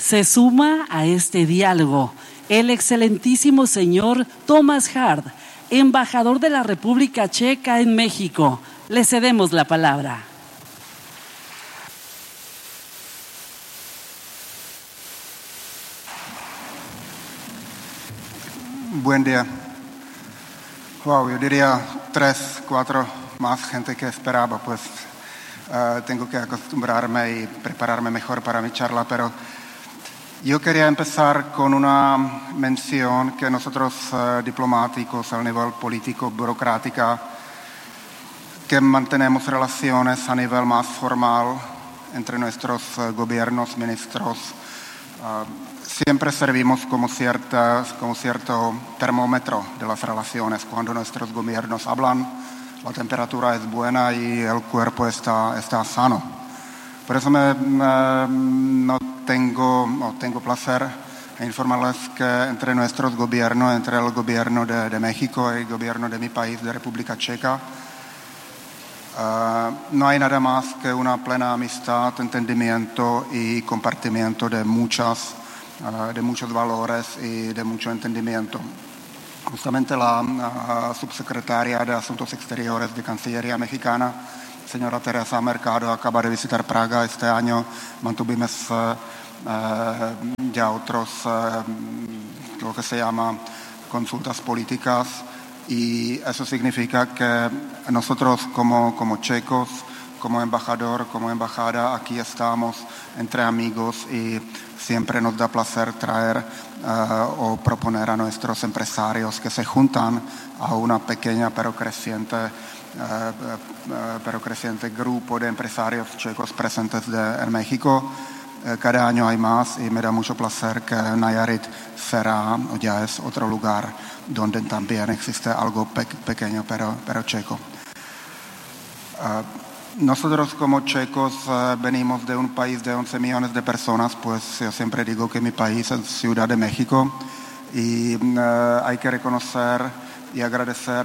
Se suma a este diálogo el excelentísimo señor Thomas Hart, embajador de la República Checa en México. Le cedemos la palabra. Buen día. Wow, yo diría 3, 4 más gente que esperaba, pues tengo que acostumbrarme y prepararme mejor para mi charla, pero yo quería empezar con una mención que nosotros diplomáticos a nivel político, burocrática, que mantenemos relaciones a nivel más formal entre nuestros gobiernos, ministros, siempre servimos como cierto termómetro de las relaciones. Cuando nuestros gobiernos hablan, la temperatura es buena y el cuerpo está sano. Por eso tengo placer en informarles que entre nuestros gobiernos, entre el gobierno de México y el gobierno de mi país, de República Checa, no hay nada más que una plena amistad, entendimiento y compartimiento de muchos valores y de mucho entendimiento. Justamente la subsecretaria de Asuntos Exteriores de Cancillería Mexicana, señora Teresa Mercado, acaba de visitar Praga este año. Mantuvimos ya otros, lo que se llama consultas políticas, y eso significa que nosotros como checos, como embajador, como embajada, aquí estamos entre amigos y siempre nos da placer traer o proponer a nuestros empresarios que se juntan a una pequeña pero creciente grupo de empresarios checos presentes en México. Cada año hay más y me da mucho placer que Nayarit será o ya es otro lugar donde también existe algo pequeño pero checo. Nosotros como checos venimos de un país de 11 millones de personas, pues yo siempre digo que mi país es Ciudad de México y hay que reconocer y agradecer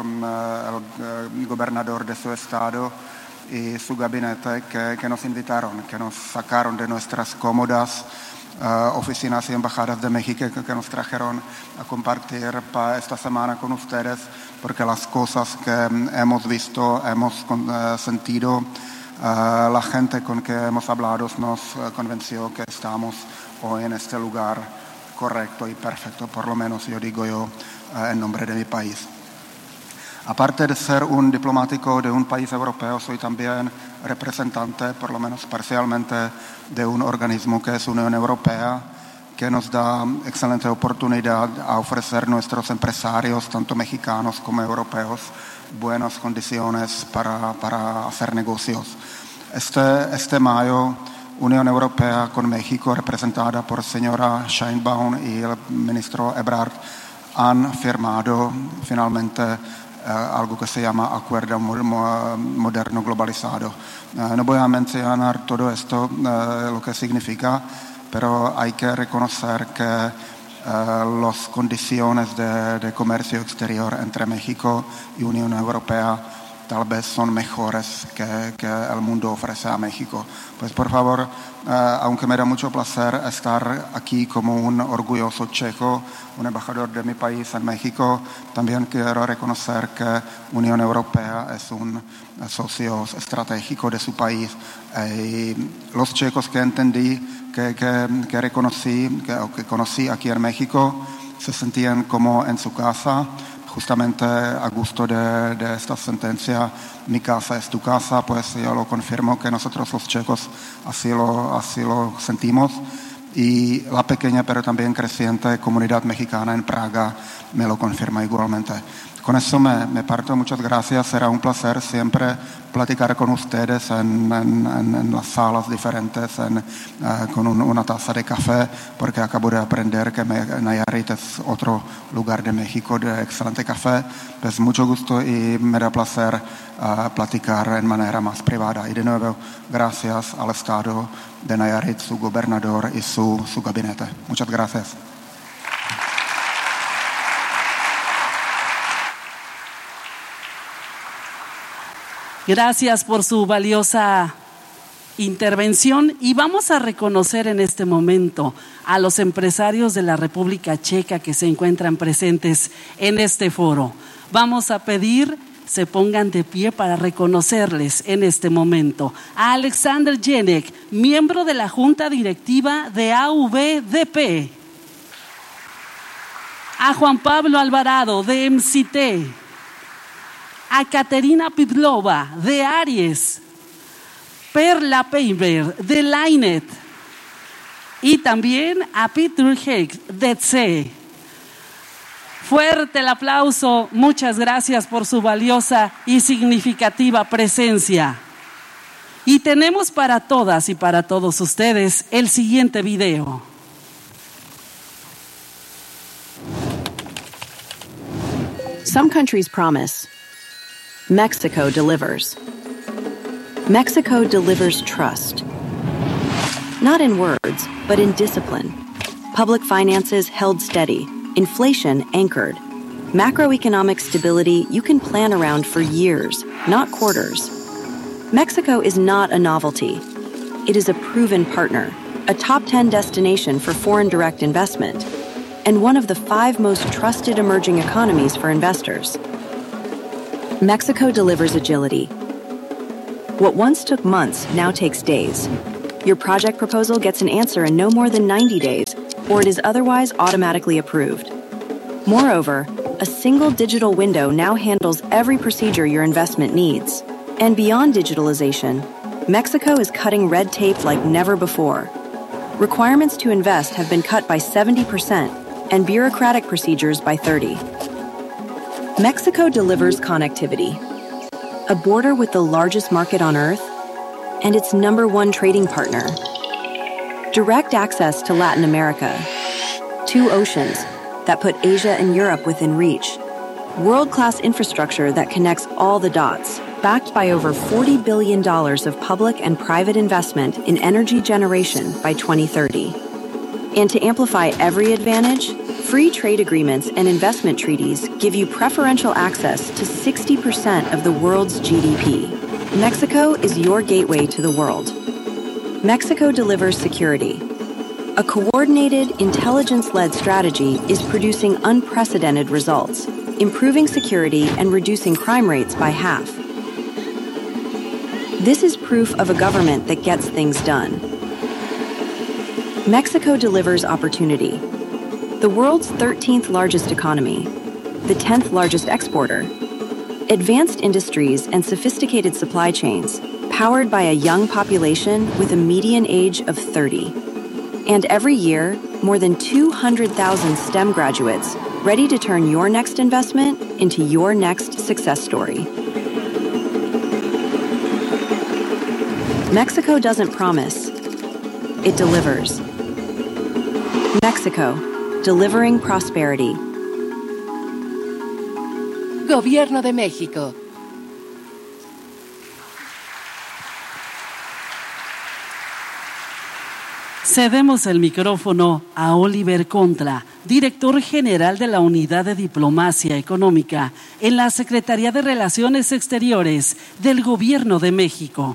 al gobernador de su estado y su gabinete que nos invitaron, que nos sacaron de nuestras cómodas oficinas y embajadas de México, que nos trajeron a compartir esta semana con ustedes, porque las cosas que hemos visto, hemos sentido, la gente con que hemos hablado nos convenció que estamos hoy en este lugar correcto y perfecto, por lo menos yo digo en nombre de mi país. Aparte de ser un diplomático de un país europeo, soy también representante, por lo menos parcialmente, de un organismo que es Unión Europea, que nos da excelente oportunidad a ofrecer a nuestros empresarios, tanto mexicanos como europeos, buenas condiciones para hacer negocios. Este mayo, Unión Europea con México, representada por señora Sheinbaum y el ministro Ebrard, han firmado finalmente algo que se llama Acuerdo Moderno Globalizado. No voy a mencionar todo esto, lo que significa, pero hay que reconocer que las condiciones de comercio exterior entre México y Unión Europea tal vez son mejores que el mundo ofrece a México. Pues por favor, aunque me da mucho placer estar aquí como un orgulloso checo, un embajador de mi país en México, también quiero reconocer que Unión Europea es un socio estratégico de su país. Y los checos que entendí, que reconocí, que conocí aquí en México, se sentían como en su casa. Justamente a gusto de esta sentencia, mi casa es tu casa, pues yo lo confirmo que nosotros los checos así lo sentimos, y la pequeña pero también creciente comunidad mexicana en Praga me lo confirma igualmente. Con eso me parto, muchas gracias, será un placer siempre platicar con ustedes en las salas diferentes, con una taza de café, porque acabo de aprender que Nayarit es otro lugar de México de excelente café. Pues mucho gusto y me da placer platicar en manera más privada. Y de nuevo, gracias al Estado de Nayarit, su gobernador y su gabinete. Muchas gracias. Gracias por su valiosa intervención y vamos a reconocer en este momento a los empresarios de la República Checa que se encuentran presentes en este foro. Vamos a pedir se pongan de pie para reconocerles en este momento a Alexander Jenek, miembro de la Junta Directiva de AVDP, a Juan Pablo Alvarado de MCT, a Caterina Pidlova de Aries, Perla Peiber de Lainet y también a Peter Heck de TSE. Fuerte el aplauso, muchas gracias por su valiosa y significativa presencia. Y tenemos para todas y para todos ustedes el siguiente video. Some countries promise. Mexico delivers. Mexico delivers trust. Not in words, but in discipline. Public finances held steady. Inflation anchored. Macroeconomic stability you can plan around for years, not quarters. Mexico is not a novelty. It is a proven partner, a top 10 destination for foreign direct investment, and one of the 5 most trusted emerging economies for investors. Mexico delivers agility. What once took months now takes days. Your project proposal gets an answer in no more than 90 days, or it is otherwise automatically approved. Moreover, a single digital window now handles every procedure your investment needs. And beyond digitalization, Mexico is cutting red tape like never before. Requirements to invest have been cut by 70% and bureaucratic procedures by 30%. Mexico delivers connectivity. A border with the largest market on Earth and its #1 trading partner. Direct access to Latin America. 2 oceans that put Asia and Europe within reach. World-class infrastructure that connects all the dots, backed by over $40 billion of public and private investment in energy generation by 2030. And to amplify every advantage, free trade agreements and investment treaties give you preferential access to 60% of the world's GDP. Mexico is your gateway to the world. Mexico delivers security. A coordinated, intelligence-led strategy is producing unprecedented results, improving security and reducing crime rates by half. This is proof of a government that gets things done. Mexico delivers opportunity. The world's 13th largest economy, the 10th largest exporter, advanced industries and sophisticated supply chains, powered by a young population with a median age of 30. And every year, more than 200,000 STEM graduates ready to turn your next investment into your next success story. Mexico doesn't promise. It delivers. Mexico, delivering prosperity. Gobierno de México. Cedemos el micrófono a Oliver Contra, director general de la Unidad de Diplomacia Económica en la Secretaría de Relaciones Exteriores del Gobierno de México.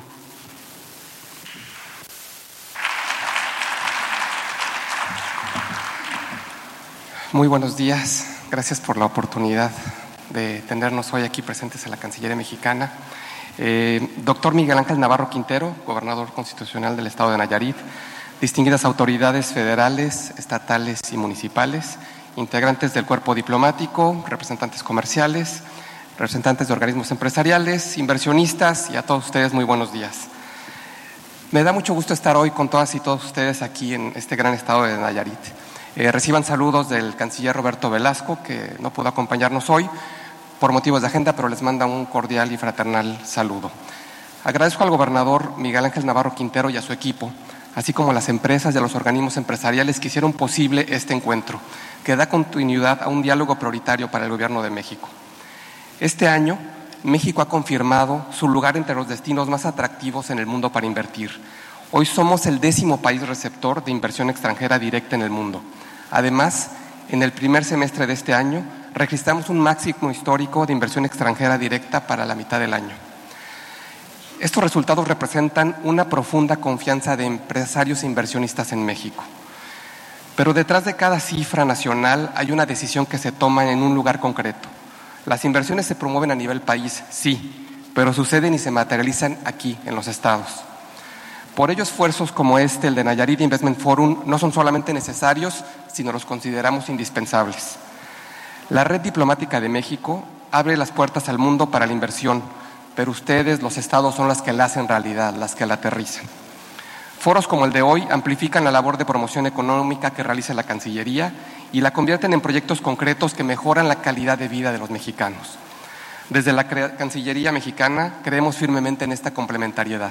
Muy buenos días. Gracias por la oportunidad de tenernos hoy aquí presentes en la Cancillería mexicana. Doctor Miguel Ángel Navarro Quintero, gobernador constitucional del Estado de Nayarit, distinguidas autoridades federales, estatales y municipales, integrantes del cuerpo diplomático, representantes comerciales, representantes de organismos empresariales, inversionistas y a todos ustedes muy buenos días. Me da mucho gusto estar hoy con todas y todos ustedes aquí en este gran estado de Nayarit. Reciban saludos del canciller Roberto Velasco, que no pudo acompañarnos hoy por motivos de agenda, pero les manda un cordial y fraternal saludo. Agradezco al gobernador Miguel Ángel Navarro Quintero y a su equipo, así como a las empresas y a los organismos empresariales que hicieron posible este encuentro, que da continuidad a un diálogo prioritario para el Gobierno de México. Este año, México ha confirmado su lugar entre los destinos más atractivos en el mundo para invertir. Hoy somos el 10º país receptor de inversión extranjera directa en el mundo. Además, en el primer semestre de este año, registramos un máximo histórico de inversión extranjera directa para la mitad del año. Estos resultados representan una profunda confianza de empresarios e inversionistas en México. Pero detrás de cada cifra nacional hay una decisión que se toma en un lugar concreto. Las inversiones se promueven a nivel país, sí, pero suceden y se materializan aquí, en los estados. Por ello, esfuerzos como el de Nayarit Investment Forum, no son solamente necesarios, sino los consideramos indispensables. La Red Diplomática de México abre las puertas al mundo para la inversión, pero ustedes, los estados, son las que la hacen realidad, las que la aterrizan. Foros como el de hoy amplifican la labor de promoción económica que realiza la Cancillería y la convierten en proyectos concretos que mejoran la calidad de vida de los mexicanos. Desde la Cancillería mexicana creemos firmemente en esta complementariedad.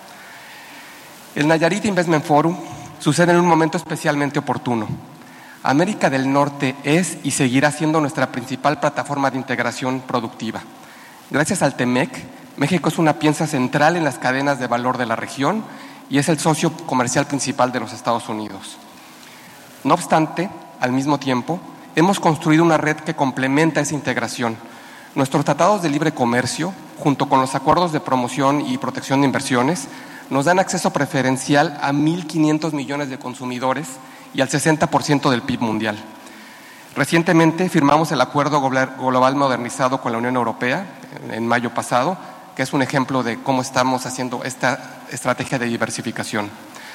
El Nayarit Investment Forum sucede en un momento especialmente oportuno. América del Norte es y seguirá siendo nuestra principal plataforma de integración productiva. Gracias al TEMEC, México es una pieza central en las cadenas de valor de la región y es el socio comercial principal de los Estados Unidos. No obstante, al mismo tiempo, hemos construido una red que complementa esa integración. Nuestros tratados de libre comercio, junto con los acuerdos de promoción y protección de inversiones, nos dan acceso preferencial a 1.500 millones de consumidores y al 60% del PIB mundial. Recientemente firmamos el Acuerdo Global Modernizado con la Unión Europea, en mayo pasado, que es un ejemplo de cómo estamos haciendo esta estrategia de diversificación.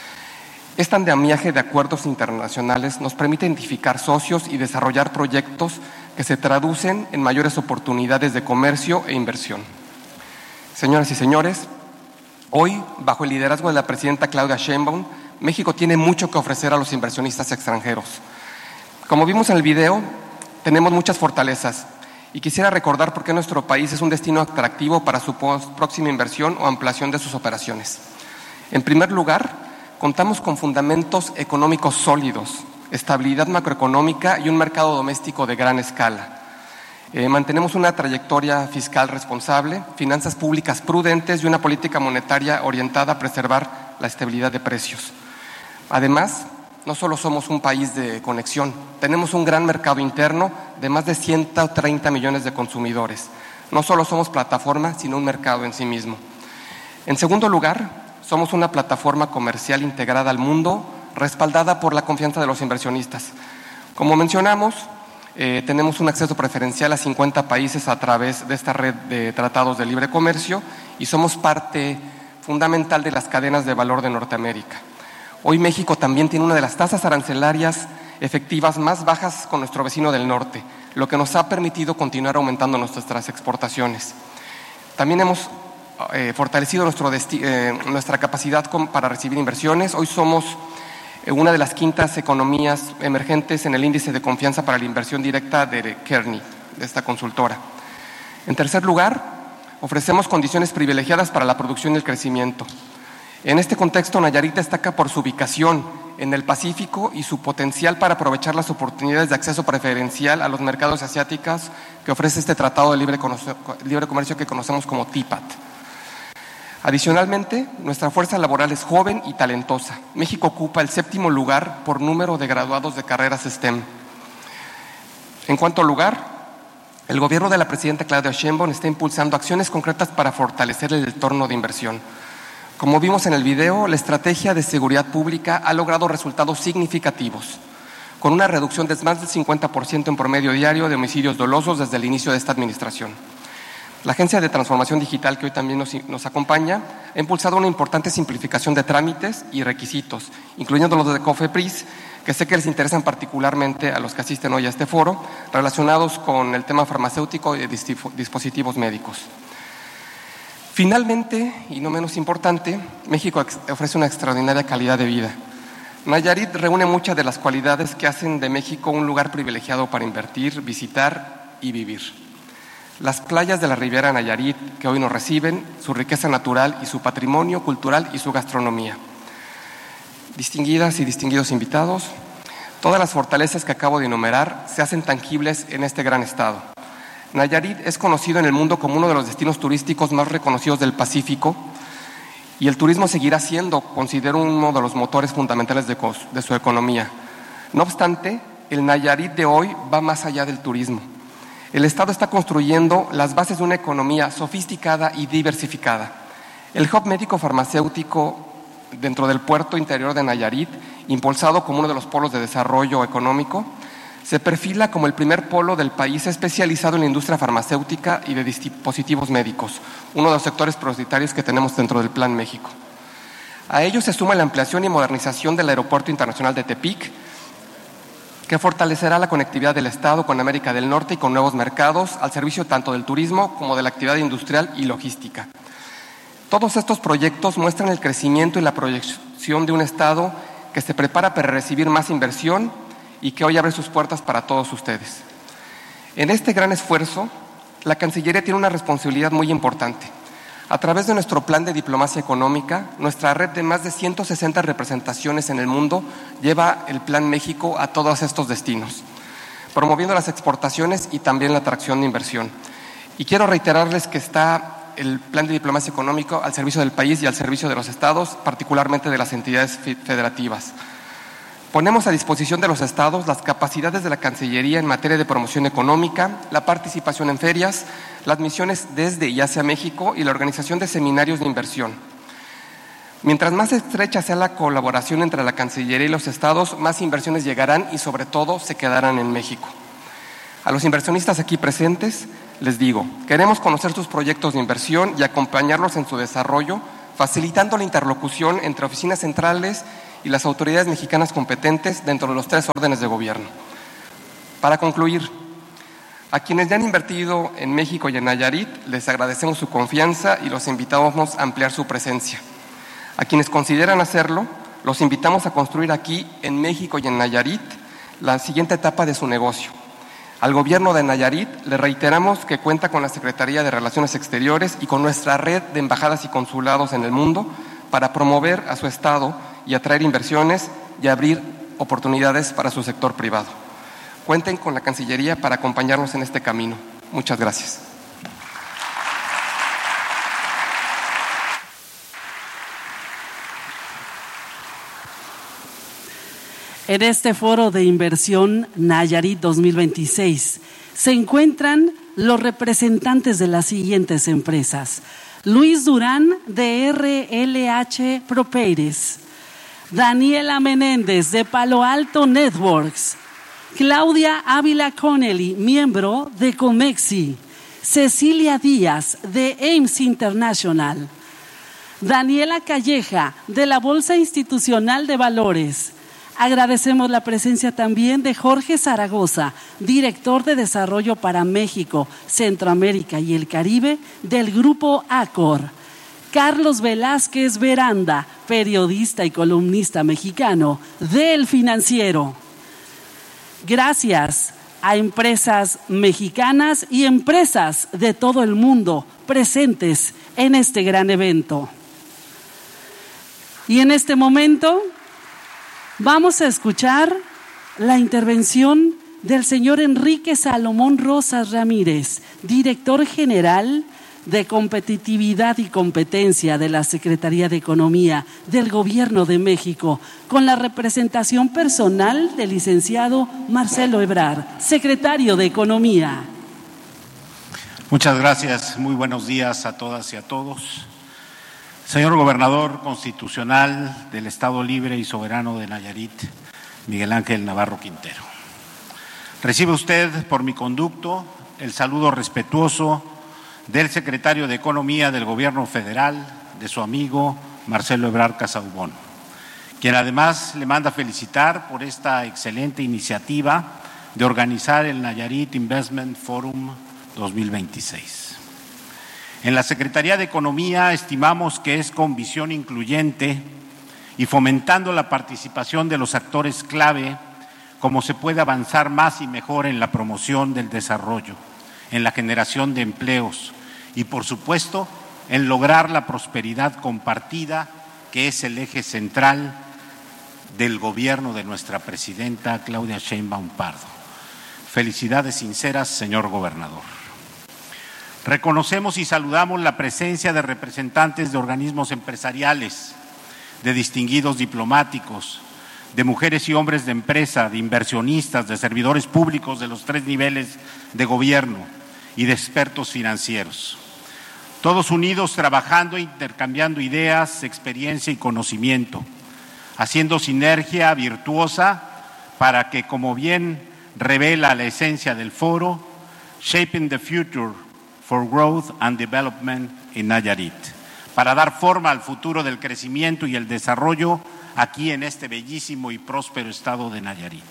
Este andamiaje de acuerdos internacionales nos permite identificar socios y desarrollar proyectos que se traducen en mayores oportunidades de comercio e inversión. Señoras y señores, hoy, bajo el liderazgo de la presidenta Claudia Sheinbaum, México tiene mucho que ofrecer a los inversionistas extranjeros. Como vimos en el video, tenemos muchas fortalezas y quisiera recordar por qué nuestro país es un destino atractivo para su próxima inversión o ampliación de sus operaciones. En primer lugar, contamos con fundamentos económicos sólidos, estabilidad macroeconómica y un mercado doméstico de gran escala. Mantenemos una trayectoria fiscal responsable, finanzas públicas prudentes y una política monetaria orientada a preservar la estabilidad de precios. Además, no solo somos un país de conexión, tenemos un gran mercado interno de más de 130 millones de consumidores. No solo somos plataforma, sino un mercado en sí mismo. En segundo lugar, somos una plataforma comercial integrada al mundo, respaldada por la confianza de los inversionistas. Como mencionamos, tenemos un acceso preferencial a 50 países a través de esta red de tratados de libre comercio y somos parte fundamental de las cadenas de valor de Norteamérica. Hoy México también tiene una de las tasas arancelarias efectivas más bajas con nuestro vecino del norte, lo que nos ha permitido continuar aumentando nuestras exportaciones. También hemos fortalecido nuestra capacidad para recibir inversiones. Hoy somos una de las quintas economías emergentes en el índice de confianza para la inversión directa de Kearney, de esta consultora. En tercer lugar, ofrecemos condiciones privilegiadas para la producción y el crecimiento. En este contexto, Nayarit destaca por su ubicación en el Pacífico y su potencial para aprovechar las oportunidades de acceso preferencial a los mercados asiáticos que ofrece este Tratado de Libre Comercio que conocemos como TPAT. Adicionalmente, nuestra fuerza laboral es joven y talentosa. México ocupa el 7º lugar por número de graduados de carreras STEM. En cuanto al lugar, el gobierno de la presidenta Claudia Sheinbaum está impulsando acciones concretas para fortalecer el entorno de inversión. Como vimos en el video, la estrategia de seguridad pública ha logrado resultados significativos, con una reducción de más del 50% en promedio diario de homicidios dolosos desde el inicio de esta administración. La Agencia de Transformación Digital, que hoy también nos acompaña, ha impulsado una importante simplificación de trámites y requisitos, incluyendo los de COFEPRIS, que sé que les interesan particularmente a los que asisten hoy a este foro, relacionados con el tema farmacéutico y de dispositivos médicos. Finalmente, y no menos importante, México ofrece una extraordinaria calidad de vida. Nayarit reúne muchas de las cualidades que hacen de México un lugar privilegiado para invertir, visitar y vivir. Las playas de la Riviera Nayarit que hoy nos reciben, su riqueza natural y su patrimonio cultural y su gastronomía. Distinguidas y distinguidos invitados, todas las fortalezas que acabo de enumerar se hacen tangibles en este gran estado. Nayarit es conocido en el mundo como uno de los destinos turísticos más reconocidos del Pacífico y el turismo seguirá siendo, considero, uno de los motores fundamentales de su economía. No obstante, el Nayarit de hoy va más allá del turismo. El Estado está construyendo las bases de una economía sofisticada y diversificada. El hub médico farmacéutico dentro del puerto interior de Nayarit, impulsado como uno de los polos de desarrollo económico, se perfila como el primer polo del país especializado en la industria farmacéutica y de dispositivos médicos, uno de los sectores prioritarios que tenemos dentro del Plan México. A ello se suma la ampliación y modernización del Aeropuerto Internacional de Tepic, que fortalecerá la conectividad del Estado con América del Norte y con nuevos mercados al servicio tanto del turismo como de la actividad industrial y logística. Todos estos proyectos muestran el crecimiento y la proyección de un Estado que se prepara para recibir más inversión y que hoy abre sus puertas para todos ustedes. En este gran esfuerzo, la Cancillería tiene una responsabilidad muy importante. A través de nuestro plan de diplomacia económica, nuestra red de más de 160 representaciones en el mundo lleva el Plan México a todos estos destinos, promoviendo las exportaciones y también la atracción de inversión. Y quiero reiterarles que está el plan de diplomacia económica al servicio del país y al servicio de los estados, particularmente de las entidades federativas. Ponemos a disposición de los estados las capacidades de la Cancillería en materia de promoción económica, la participación en ferias, las misiones desde y hacia México y la organización de seminarios de inversión. Mientras más estrecha sea la colaboración entre la Cancillería y los estados, más inversiones llegarán y sobre todo se quedarán en México. A los inversionistas aquí presentes les digo, queremos conocer sus proyectos de inversión y acompañarlos en su desarrollo, facilitando la interlocución entre oficinas centrales y las autoridades mexicanas competentes dentro de los 3 órdenes de gobierno. Para concluir, a quienes ya han invertido en México y en Nayarit, les agradecemos su confianza y los invitamos a ampliar su presencia. A quienes consideran hacerlo, los invitamos a construir aquí, en México y en Nayarit, la siguiente etapa de su negocio. Al gobierno de Nayarit le reiteramos que cuenta con la Secretaría de Relaciones Exteriores y con nuestra red de embajadas y consulados en el mundo para promover a su estado y atraer inversiones y abrir oportunidades para su sector privado. Cuenten con la Cancillería para acompañarnos en este camino. Muchas gracias. En este foro de inversión Nayarit 2026 se encuentran los representantes de las siguientes empresas: Luis Durán de RLH Propeires, Daniela Menéndez de Palo Alto Networks, Claudia Ávila Connelly, miembro de Comexi, Cecilia Díaz de Ames International, Daniela Calleja de la Bolsa Institucional de Valores. Agradecemos la presencia también de Jorge Zaragoza, director de Desarrollo para México, Centroamérica y el Caribe del Grupo Accor. Carlos Velázquez Veranda, periodista y columnista mexicano del Financiero. Gracias a empresas mexicanas y empresas de todo el mundo presentes en este gran evento. Y en este momento vamos a escuchar la intervención del señor Enrique Salomón Rosas Ramírez, director general de Competitividad y Competencia de la Secretaría de Economía del Gobierno de México, con la representación personal del licenciado Marcelo Ebrard, secretario de Economía. Muchas gracias, muy buenos días a todas y a todos. Señor Gobernador Constitucional del Estado Libre y Soberano de Nayarit, Miguel Ángel Navarro Quintero. Recibe usted por mi conducto el saludo respetuoso del secretario de Economía del Gobierno Federal, de su amigo Marcelo Ebrard Casaubon, quien además le manda felicitar por esta excelente iniciativa de organizar el Nayarit Investment Forum 2026. En la Secretaría de Economía estimamos que es con visión incluyente y fomentando la participación de los actores clave como se puede avanzar más y mejor en la promoción del desarrollo, en la generación de empleos y, por supuesto, en lograr la prosperidad compartida, que es el eje central del gobierno de nuestra presidenta Claudia Sheinbaum Pardo. Felicidades sinceras, señor gobernador. Reconocemos y saludamos la presencia de representantes de organismos empresariales, de distinguidos diplomáticos, de mujeres y hombres de empresa, de inversionistas, de servidores públicos de los 3 niveles de gobierno y de expertos financieros. todos unidos trabajando, intercambiando ideas, experiencia y conocimiento, haciendo sinergia virtuosa para que, como bien revela la esencia del foro, Shaping the Future for Growth and Development in Nayarit, para dar forma al futuro del crecimiento y el desarrollo aquí en este bellísimo y próspero estado de Nayarit.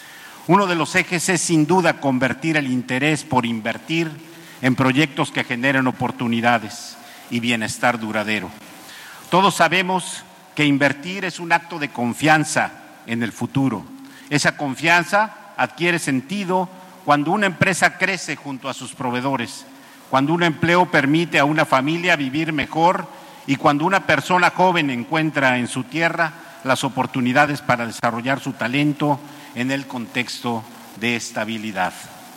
Uno de los ejes es sin duda convertir el interés por invertir en proyectos que generen oportunidades y bienestar duradero. Todos sabemos que invertir es un acto de confianza en el futuro. Esa confianza adquiere sentido cuando una empresa crece junto a sus proveedores, cuando un empleo permite a una familia vivir mejor y cuando una persona joven encuentra en su tierra las oportunidades para desarrollar su talento en el contexto de estabilidad.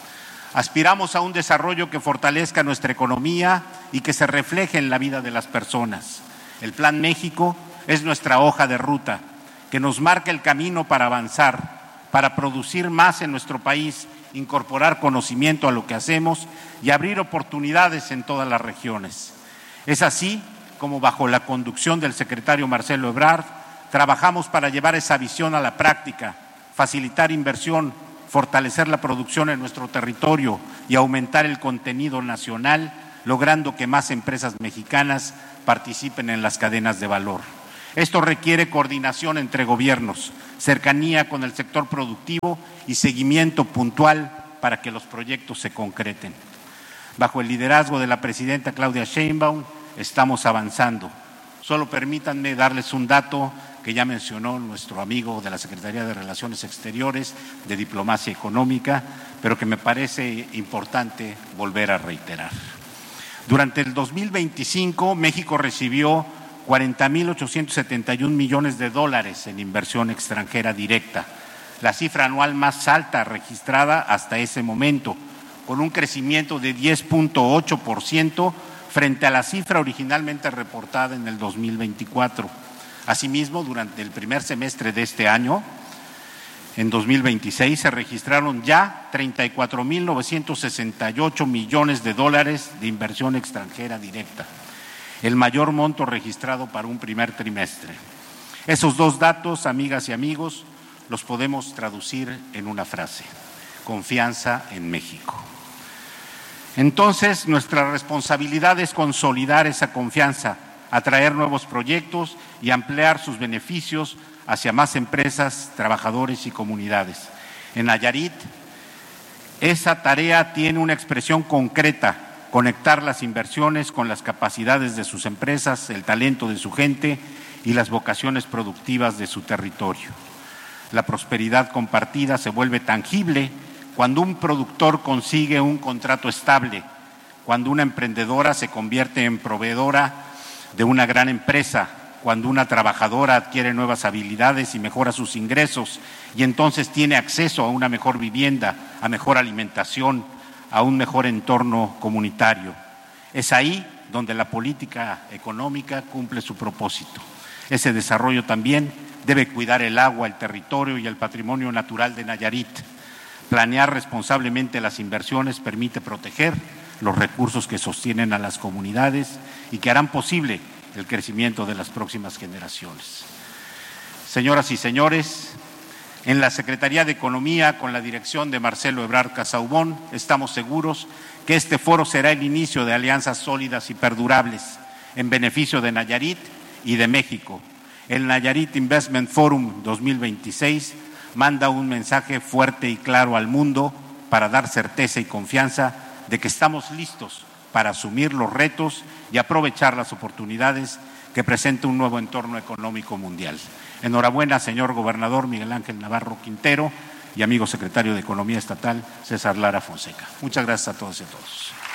Aspiramos a un desarrollo que fortalezca nuestra economía y que se refleje en la vida de las personas. El Plan México es nuestra hoja de ruta, que nos marca el camino para avanzar, para producir más en nuestro país, incorporar conocimiento a lo que hacemos y abrir oportunidades en todas las regiones. Es así como, bajo la conducción del secretario Marcelo Ebrard, trabajamos para llevar esa visión a la práctica, facilitar inversión, fortalecer la producción en nuestro territorio y aumentar el contenido nacional, logrando que más empresas mexicanas participen en las cadenas de valor. Esto requiere coordinación entre gobiernos, cercanía con el sector productivo y seguimiento puntual para que los proyectos se concreten. Bajo el liderazgo de la presidenta Claudia Sheinbaum estamos avanzando. Solo permítanme darles un dato que ya mencionó nuestro amigo de la Secretaría de Relaciones Exteriores, de Diplomacia Económica, pero que me parece importante volver a reiterar. Durante el 2025, México recibió 40.871 millones de dólares en inversión extranjera directa, la cifra anual más alta registrada hasta ese momento, con un crecimiento de 10.8% frente a la cifra originalmente reportada en el 2024. Asimismo, durante el primer semestre de este año, en 2026, se registraron ya 34.968 millones de dólares de inversión extranjera directa, el mayor monto registrado para un primer trimestre. Esos dos datos, amigas y amigos, los podemos traducir en una frase: confianza en México. Entonces, nuestra responsabilidad es consolidar esa confianza, atraer nuevos proyectos y ampliar sus beneficios hacia más empresas, trabajadores y comunidades. En Nayarit, esa tarea tiene una expresión concreta: conectar las inversiones con las capacidades de sus empresas, el talento de su gente y las vocaciones productivas de su territorio. La prosperidad compartida se vuelve tangible cuando un productor consigue un contrato estable, cuando una emprendedora se convierte en proveedora de una gran empresa, cuando una trabajadora adquiere nuevas habilidades y mejora sus ingresos y entonces tiene acceso a una mejor vivienda, a mejor alimentación, a un mejor entorno comunitario. Es ahí donde la política económica cumple su propósito. Ese desarrollo también debe cuidar el agua, el territorio y el patrimonio natural de Nayarit. Planear responsablemente las inversiones permite proteger los recursos que sostienen a las comunidades y que harán posible el crecimiento de las próximas generaciones. Señoras y señores, en la Secretaría de Economía, con la dirección de Marcelo Ebrard Casaubon, estamos seguros que este foro será el inicio de alianzas sólidas y perdurables en beneficio de Nayarit y de México. El Nayarit Investment Forum 2026 manda un mensaje fuerte y claro al mundo para dar certeza y confianza de que estamos listos para asumir los retos y aprovechar las oportunidades que presenta un nuevo entorno económico mundial. Enhorabuena, señor gobernador Miguel Ángel Navarro Quintero y amigo secretario de Economía Estatal César Lara Fonseca. Muchas gracias a todos y a todos.